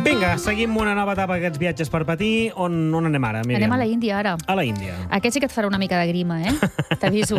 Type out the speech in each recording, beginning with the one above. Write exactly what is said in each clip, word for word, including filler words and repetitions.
Vinga, seguim una nova etapa d'aquests viatges per patir. On, on anem ara, Míriam? Anem a la Índia, ara. A la Índia. Aquest sí que et farà una mica de grima, eh? T'aviso.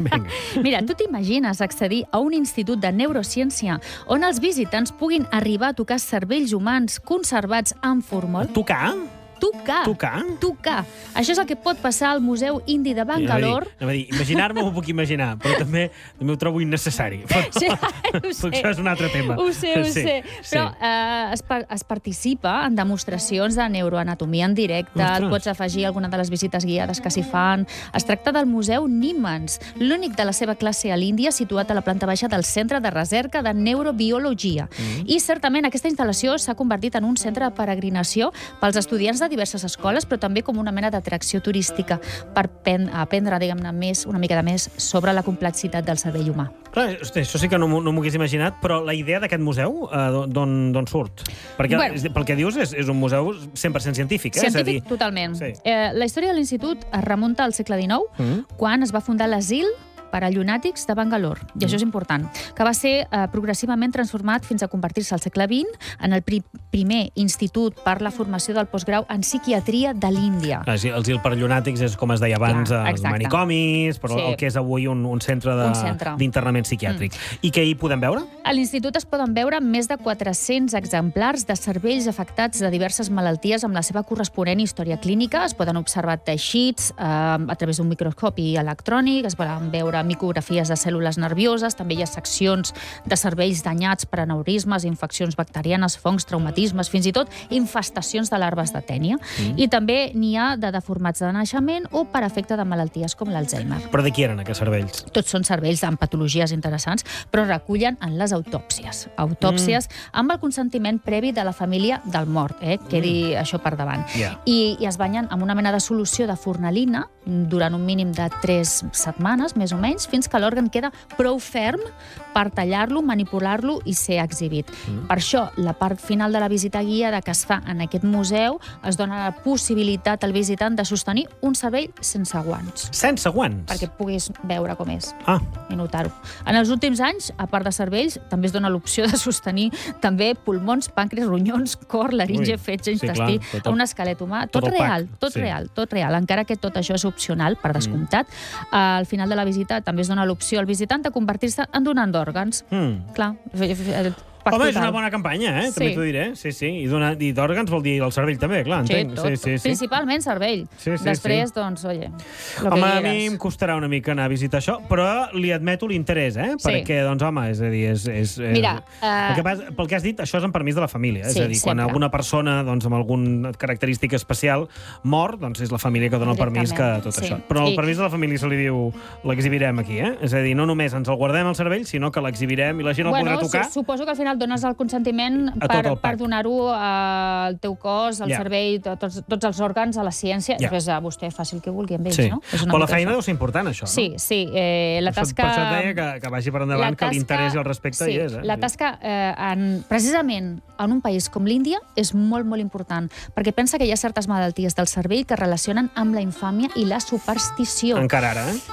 Mira, tu t'imagines accedir a un institut de neurociència on els visitants puguin arribar a tocar cervells humans conservats en formol? Tocar? Tocar. Tocar? Tocar. Això és el que pot passar al Museu Indi de Bangalore. Anem a dir, imaginar-me ho puc imaginar, però també, també ho trobo innecessari. Sí, ho sé. Això és un altre tema. Ho sé, ho sí, sé. Sí. Però eh, es, pa es participa en demostracions de neuroanatomia en directe, Ostres. et pots afegir alguna de les visites guiades que s'hi fan. Es tracta del Museu Nimmans, l'únic de la seva classe a l'Índia, situat a la planta baixa del Centre de Recerca de Neurobiologia. Mm. I certament aquesta instal·lació s'ha convertit en un centre de peregrinació pels estudiants de diverses escoles, però també com una mena d'atracció turística per aprendre, diguem-ne, més, una mica de més sobre la complexitat del cervell humà. Clar, hosti, això sí que no m'ho hagués imaginat, però la idea d'aquest museu, eh, d'on surt? Perquè, bueno, pel que dius, és, és un museu cent per cent científic, eh? Científic, és a dir... totalment. Sí. Eh, la història de l'institut es remunta al segle dinou, mm. quan es va fundar l'asil per a llunàtics de Bangalore, i això és important, que va ser eh, progressivament transformat fins a convertir-se al segle vint en el pri primer institut per la formació del postgrau en psiquiatria de l'Índia. Els il per llunàtics és, com es deia abans, Clar, els manicomis, però sí. el que és avui un, un centre d'internament psiquiàtric. Mm. I què hi podem veure? A l'institut es poden veure més de quatre-cents exemplars de cervells afectats de diverses malalties amb la seva corresponent història clínica. Es poden observar teixits eh, a través d'un microscopi electrònic, es poden veure micografies de cèl·lules nervioses, també hi ha seccions de cervells danyats per aneurismes, infeccions bacterianes, fongs, traumatismes, fins i tot infestacions de larves de tènia. Mm. I també n'hi ha de deformats de naixement o per efecte de malalties com l'Alzheimer. Però de qui eren aquests cervells? Tots són cervells amb patologies interessants, però recullen en les autòpsies. Autòpsies mm. amb el consentiment previ de la família del mort, eh? Quedi mm. això per davant. Yeah. I, I es banyen amb una mena de solució de fornalina durant un mínim de tres setmanes, més o menys, fins que l'òrgan queda prou ferm per tallar-lo, manipular-lo i ser exhibit. Mm. Per això, la part final de la visita guiada que es fa en aquest museu es dona la possibilitat al visitant de sostenir un cervell sense guants. Sense guants? Perquè puguis veure com és ah. i notar-ho. En els últims anys, a part de cervells, també es dona l'opció de sostenir també pulmons, pàncreas, ronyons, cor, laringe, fetge, intestí, sí, clar, un esquelet humà. Tot, tot real, tot sí. real, tot real. Encara que tot això és opcional, per descomptat, mm. al final de la visita també es dona l'opció al visitant de convertir-se en donant d'òrgans. Mm. Clar, home, és una bona campanya, eh? Sí. També t'ho diré. Sí, sí. I d'òrgans vol dir el cervell també, clar, entenc. Sí, tot. Sí, sí, sí. Principalment cervell. Sí, sí, Després, sí. doncs, oye, lo home, que a mi em costarà una mica anar a visitar això, però li admeto l'interès, eh? Sí. Perquè, doncs, home, és a dir, és... és Mira... Uh... El que passa, pel que has dit, això és en permís de la família. Eh? Sí, és a dir, quan sempre. alguna persona, doncs, amb alguna característica especial mor, doncs és la família que dona el permís que tot sí. això. Però el permís de la família se li diu l'exhibirem aquí, eh? És a dir, no només ens el guardem al cervell, sinó que l'exhibirem i la gent el bueno, podrà tocar. Su suposo que al final dones el consentiment per, per donar-ho al teu cos, al yeah. cervell, tots, tots els òrgans, a la ciència. Yeah. Després a vostè faci el que vulgui amb ells, sí. no? Però la feina deu ser important, això, no? Sí, sí. Eh, la tasca... Per això et deia que, que vagi per endavant, tasca... que l'interès i el respecte sí, hi és. Eh? La tasca, eh, en, precisament en un país com l'Índia, és molt, molt important, perquè pensa que hi ha certes malalties del cervell que relacionen amb la infàmia i la superstició. Encara ara, eh?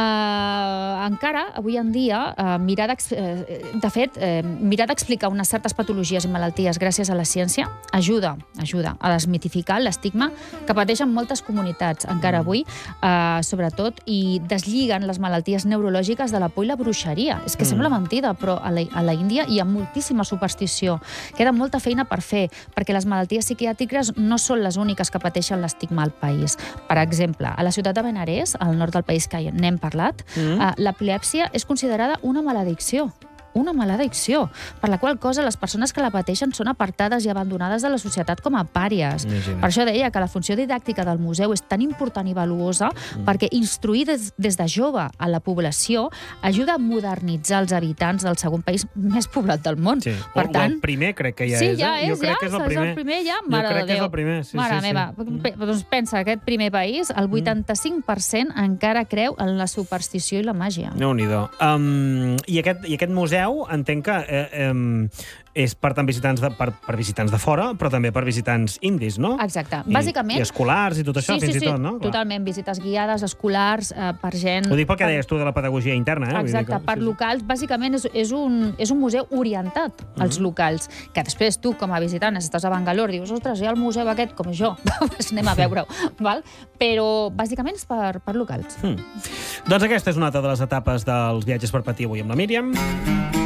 Uh, encara, avui en dia, uh, mirar uh, de fet, uh, mirar d'explicar unes certes patologies i malalties gràcies a la ciència ajuda, ajuda a desmitificar l'estigma que pateixen moltes comunitats encara avui, uh, sobretot, i deslliguen les malalties neurològiques de la por i la bruixeria. És que mm. sembla mentida, però a la, a la Índia hi ha moltíssima superstició. Queda molta feina per fer, perquè les malalties psiquiàtriques no són les úniques que pateixen l'estigma al país. Per exemple, a la ciutat de Benarés, al nord del país que n'hem parlat, mm. uh, l'epilèpsia és considerada una maledicció. Una maledicció, per la qual cosa les persones que la pateixen són apartades i abandonades de la societat com a pàries. Imagina. Per això deia que la funció didàctica del museu és tan important i valuosa mm. perquè instruir des, des de jove a la població ajuda a modernitzar els habitants del segon país més poblat del món. Sí. Per o tant, el primer crec que ja sí, és. Ja és, jo crec ja, que és el primer. És el primer ja, mare jo crec de que Déu. és el primer. Sí, mare sí, meva. Sí. Doncs pensa, aquest primer país, el vuitanta-cinc per cent encara creu en la superstició i la màgia. Déu-n'hi-do. Um, i, aquest, I aquest museu, entenc que Eh, eh, és per tant visitants de, per, per visitants de fora, però també per visitants indis, no? Exacte. I, Bàsicament... I escolars i tot això, sí, fins sí, i tot, no? Sí, totalment. Visites guiades, escolars, eh, per gent... Ho dic pel que deies tu de la pedagogia interna, eh? Exacte, per locals. Bàsicament és, és, un, és un museu orientat als uh-huh. locals, que després tu, com a visitant, estàs a Bangalore, dius, ostres, hi ha el museu aquest, com jo, pues anem a veure-ho, val? Però bàsicament és per, per locals. Hmm. Doncs aquesta és una altra de les etapes dels viatges per patir avui amb la Míriam.